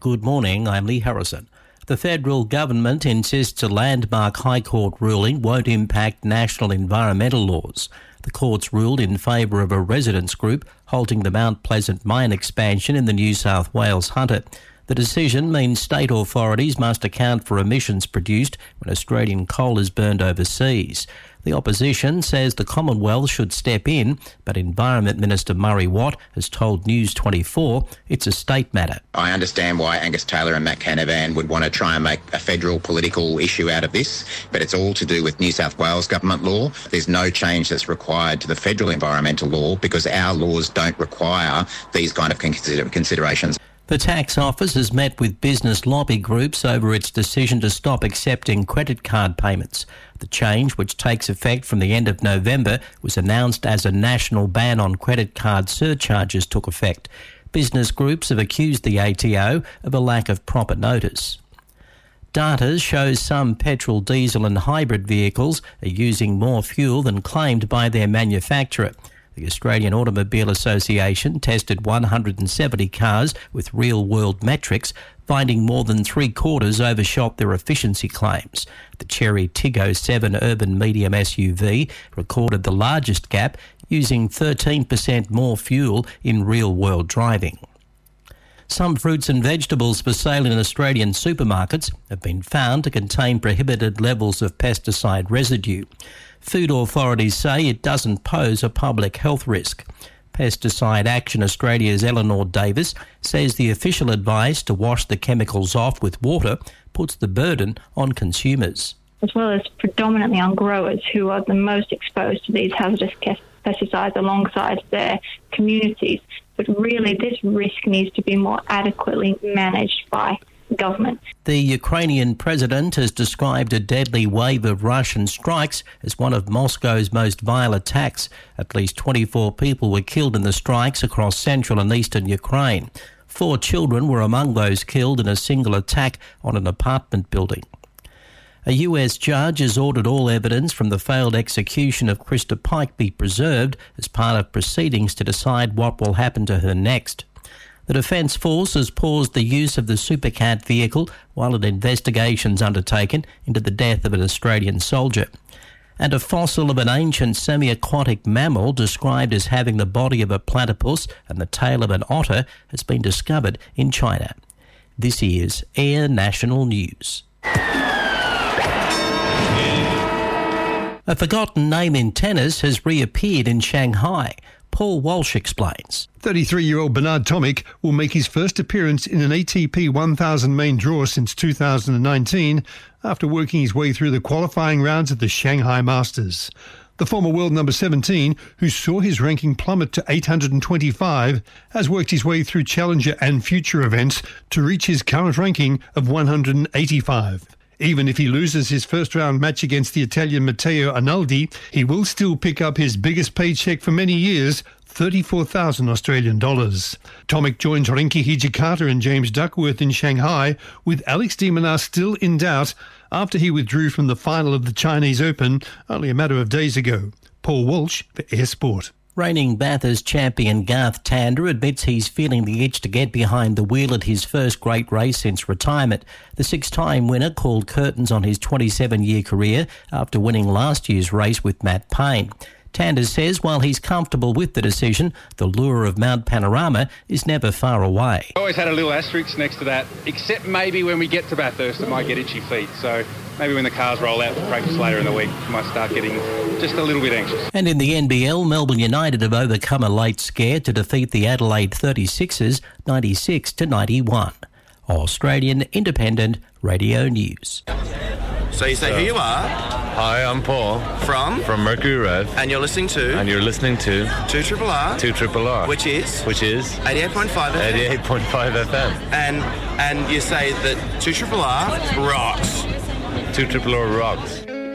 Good morning, I'm Lee Harrison. The federal government insists a landmark High Court ruling won't impact national environmental laws. The courts ruled in favour of a residents group halting the Mount Pleasant mine expansion in the New South Wales Hunter. The decision means state authorities must account for emissions produced when Australian coal is burned overseas. The opposition says the Commonwealth should step in, but Environment Minister Murray Watt has told News 24 it's a state matter. I understand why Angus Taylor and Matt Canavan would want to try and make a federal political issue out of this, but it's all to do with New South Wales government law. There's no change that's required to the federal environmental law because our laws don't require these kind of considerations. The tax office has met with business lobby groups over its decision to stop accepting credit card payments. The change, which takes effect from the end of November, was announced as a national ban on credit card surcharges took effect. Business groups have accused the ATO of a lack of proper notice. Data shows some petrol, diesel and hybrid vehicles are using more fuel than claimed by their manufacturer. The Australian Automobile Association tested 170 cars with real-world metrics, finding more than three-quarters overshot their efficiency claims. The Chery Tiggo 7 urban medium SUV recorded the largest gap, using 13% more fuel in real-world driving. Some fruits and vegetables for sale in Australian supermarkets have been found to contain prohibited levels of pesticide residue. Food authorities say it doesn't pose a public health risk. Pesticide Action Australia's Eleanor Davis says the official advice to wash the chemicals off with water puts the burden on consumers. As well as predominantly on growers who are the most exposed to these hazardous pesticides alongside their communities. But really this risk needs to be more adequately managed by government. The Ukrainian president has described a deadly wave of Russian strikes as one of Moscow's most vile attacks. At least 24 people were killed in the strikes across central and eastern Ukraine. 4 children were among those killed in a single attack on an apartment building. A US judge has ordered all evidence from the failed execution of Krista Pike be preserved as part of proceedings to decide what will happen to her next. The Defence Force has paused the use of the Supercat vehicle while an investigation is undertaken into the death of an Australian soldier. And a fossil of an ancient semi-aquatic mammal described as having the body of a platypus and the tail of an otter has been discovered in China. This is Air National News. A forgotten name in tennis has reappeared in Shanghai. Paul Walsh explains. 33-year-old Bernard Tomic will make his first appearance in an ATP 1000 main draw since 2019 after working his way through the qualifying rounds at the Shanghai Masters. The former world number 17, who saw his ranking plummet to 825, has worked his way through challenger and future events to reach his current ranking of 185. Even if he loses his first-round match against the Italian Matteo Arnaldi, he will still pick up his biggest paycheck for many years, 34,000 Australian dollars. Tomic joins Rinky Hijikata and James Duckworth in Shanghai, with Alex de Minaur still in doubt after he withdrew from the final of the Chinese Open only a matter of days ago. Paul Walsh for Air Sport. Reigning Bathurst champion Garth Tander admits he's feeling the itch to get behind the wheel at his first great race since retirement. The 6-time winner called curtains on his 27-year career after winning last year's race with Matt Payne. Tander says while he's comfortable with the decision, the lure of Mount Panorama is never far away. I always had a little asterisk next to that, except maybe when we get to Bathurst it might get itchy feet. So maybe when the cars roll out to practice later in the week, I might start getting just a little bit anxious. And in the NBL, Melbourne United have overcome a late scare to defeat the Adelaide 36ers 96-91. Australian Independent Radio News. So you say who you are. Hi, I'm Paul. From Mercury Rev. And you're listening to 2RRR. 2RRR. Which is 88.5 FM. 88.5 FM. And you say that 2RRR rocks. 2RRR rocks.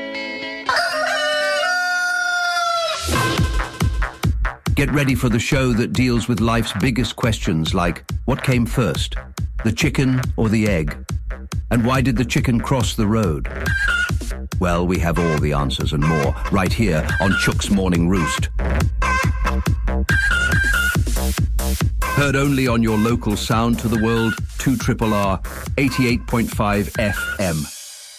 Get ready for the show that deals with life's biggest questions like, what came first, the chicken or the egg? And why did the chicken cross the road? Well, we have all the answers and more right here on Chuck's Morning Roost. Heard only on your local Sound to the World 2RRR 88.5 FM.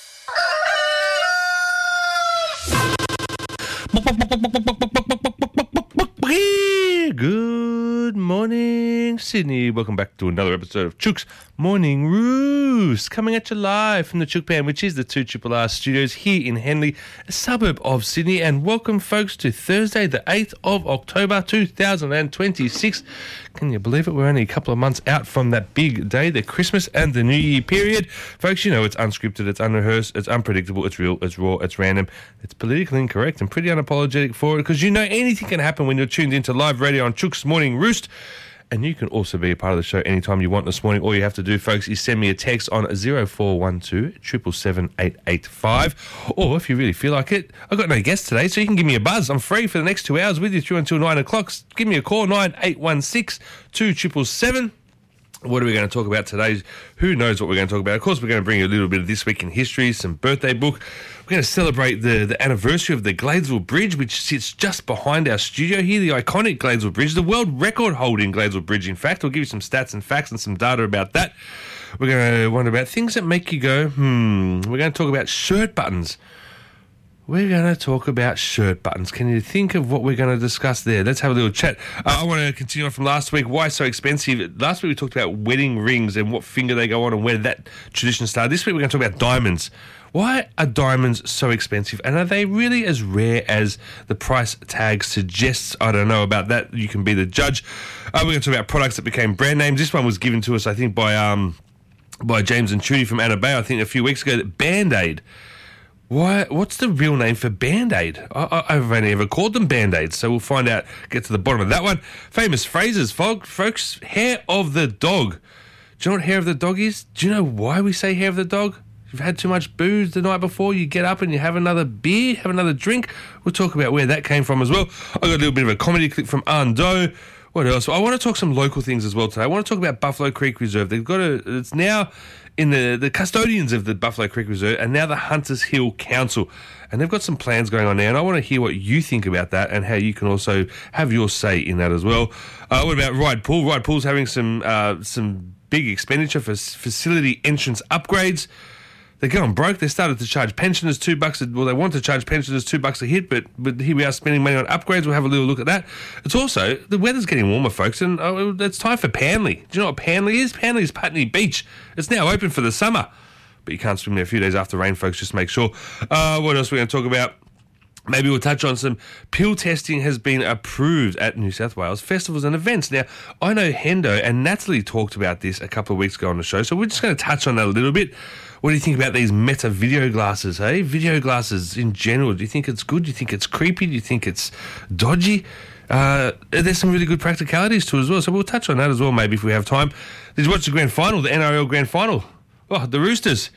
Good morning, Sydney. Welcome back to another episode of Chook's Morning Roost, coming at you live from the Chook Pan, which is the 2RRR studios here in Henley, a suburb of Sydney. And welcome, folks, to Thursday, the 8th of October, 2026. Can you believe it? We're only a couple of months out from that big day, the Christmas and the New Year period. Folks, you know it's unscripted, it's unrehearsed, it's unpredictable, it's real, it's raw, it's random, it's politically incorrect and pretty unapologetic for it, because you know anything can happen when you're tuned into live radio on Chook's Morning Roost. And you can also be a part of the show anytime you want this morning. All you have to do, folks, is send me a text on 0412 777 885. Or if you really feel like it, I've got no guests today, so you can give me a buzz. I'm free for the next 2 hours with you through until 9 o'clock. Give me a call, 9816 2777. What are we going to talk about today? Who knows what we're going to talk about? Of course, we're going to bring you a little bit of This Week in History, some birthday book. We're going to celebrate the anniversary of the Gladesville Bridge, which sits just behind our studio here, the iconic Gladesville Bridge, the world record-holding Gladesville Bridge, in fact. I'll give you some stats and facts and some data about that. We're going to wonder about things that make you go, We're going to talk about shirt buttons. We're going to talk about shirt buttons. Can you think of what we're going to discuss there? Let's have a little chat. I want to continue on from last week. Why so expensive? Last week we talked about wedding rings and what finger they go on and where that tradition started. This week we're going to talk about diamonds. Why are diamonds so expensive? And are they really as rare as the price tag suggests? I don't know about that. You can be the judge. We're going to talk about products that became brand names. This one was given to us, I think, by James and Trudy from Anna Bay, I think a few weeks ago. Band-Aid. What's the real name for Band-Aid? I've only ever called them Band-Aids, so we'll find out, get to the bottom of that one. Famous phrases, folks. Hair of the dog. Do you know what hair of the dog is? Do you know why we say hair of the dog? If you've had too much booze the night before, you get up and you have another beer, have another drink. We'll talk about where that came from as well. I got a little bit of a comedy clip from Ando. What else? I want to talk some local things as well today. I want to talk about Buffalo Creek Reserve. It's now in the custodians of the Buffalo Creek Reserve and now the Hunters Hill Council. And they've got some plans going on there, and I want to hear what you think about that and how you can also have your say in that as well. What about Ride Pool? Ride Pool's having some big expenditure for facility entrance upgrades. They're going broke. They started to charge pensioners $2. Well, they want to charge pensioners $2 a hit, but here we are spending money on upgrades. We'll have a little look at that. It's also, the weather's getting warmer, folks, and it's time for Panley. Do you know what Panley is? Panley is Putney Beach. It's now open for the summer, but you can't swim there a few days after rain, folks. Just make sure. What else are we going to talk about? Maybe we'll touch on some pill testing has been approved at New South Wales festivals and events. Now, I know Hendo and Natalie talked about this a couple of weeks ago on the show, so we're just going to touch on that a little bit. What do you think about these Meta video glasses, hey? Video glasses in general. Do you think it's good? Do you think it's creepy? Do you think it's dodgy? There's some really good practicalities to it as well, so we'll touch on that as well maybe if we have time. Did you watch the grand final, the NRL grand final? Oh, the Roosters.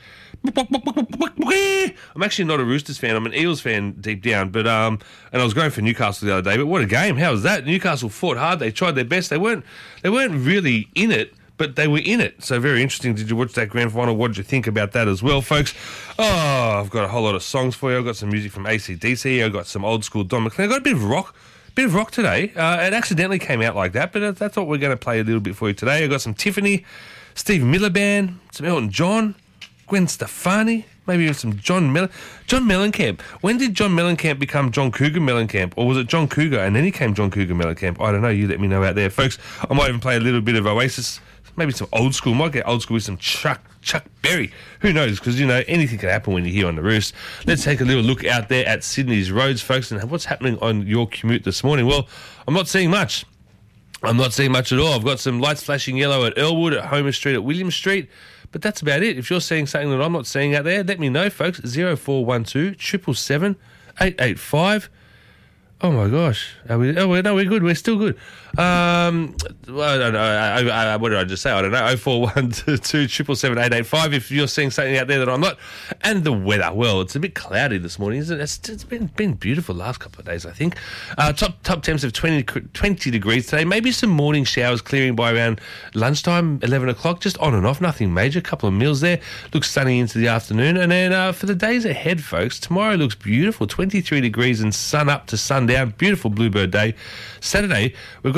I'm actually not a Roosters fan. I'm an Eels fan deep down, but and I was going for Newcastle the other day. But what a game! How was that? Newcastle fought hard. They tried their best. They weren't really in it, but they were in it. So very interesting. Did you watch that grand final? What did you think about that as well, folks? Oh, I've got a whole lot of songs for you. I've got some music from AC/DC. I've got some old school Don McLean. I've got a bit of rock today. It accidentally came out like that, but that's what we're going to play a little bit for you today. I've got some Tiffany, Steve Miller Band, some Elton John, Gwen Stefani, maybe even some John Mellencamp. When did John Mellencamp become John Cougar Mellencamp? Or was it John Cougar and then he came John Cougar Mellencamp? I don't know. You let me know out there, folks. I might even play a little bit of Oasis, maybe some old school. Might get old school with some Chuck Berry. Who knows? Because, you know, anything can happen when you're here on the Roost. Let's take a little look out there at Sydney's roads, folks, and what's happening on your commute this morning. Well, I'm not seeing much. I'm not seeing much at all. I've got some lights flashing yellow at Elwood, at Homer Street, at William Street. But that's about it. If you're seeing something that I'm not seeing out there, let me know, folks. 0412 777 885. Oh, my gosh. No, we're good. We're still good. I don't know. What did I just say? I don't know. 0412 777 885 if you're seeing something out there that I'm not. And the weather. Well, it's a bit cloudy this morning, isn't it? It's been beautiful the last couple of days, I think. Top temps of 20 degrees today. Maybe some morning showers clearing by around lunchtime, 11 o'clock. Just on and off. Nothing major. A couple of mils there. Looks sunny into the afternoon. And then for the days ahead, folks, tomorrow looks beautiful. 23 degrees and sun up to sundown. Beautiful bluebird day. Saturday, we've got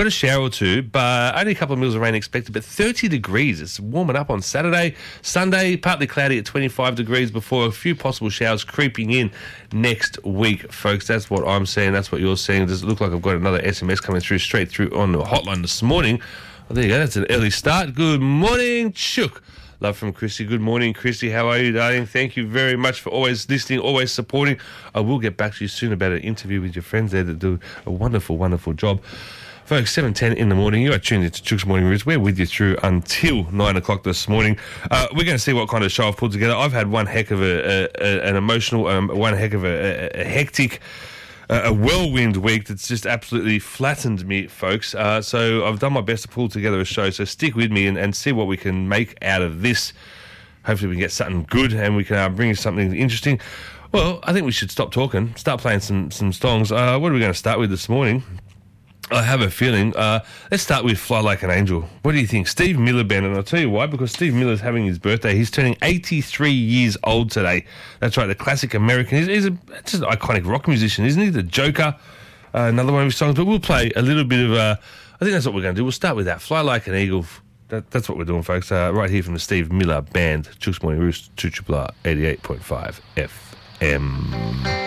got a shower or two, but only a couple of mils of rain expected, but 30 degrees. It's warming up on Saturday. Sunday, partly cloudy at 25 degrees before a few possible showers creeping in next week, folks. That's what I'm seeing. That's what you're seeing. Does it look like I've got another SMS coming through straight through on the hotline this morning? Oh, there you go. That's an early start. Good morning, Chook. Love from Christy. Good morning, Christy. How are you, darling? Thank you very much for always listening, always supporting. I will get back to you soon about an interview with your friends there that do a wonderful, wonderful job. Folks, 7:10 in the morning. You are tuned into Chook's Morning Roots. We're with you through until 9 o'clock this morning. We're going to see what kind of show I've pulled together. I've had one heck of an emotional, one heck of a hectic, a whirlwind week that's just absolutely flattened me, folks. So I've done my best to pull together a show. So stick with me and see what we can make out of this. Hopefully we can get something good and we can bring you something interesting. Well, I think we should stop talking, start playing some songs. What are we going to start with this morning? I have a feeling. Let's start with Fly Like an Angel. What do you think? Steve Miller Band, and I'll tell you why, because Steve Miller's having his birthday. He's turning 83 years old today. That's right, the classic American. He's just an iconic rock musician, isn't he? The Joker, another one of his songs. But we'll play a little bit of, I think that's what we're going to do. We'll start with that, Fly Like an Eagle. That's what we're doing, folks. Right here from the Steve Miller Band, Chook's Morning Roost, 2RR 88.5 FM.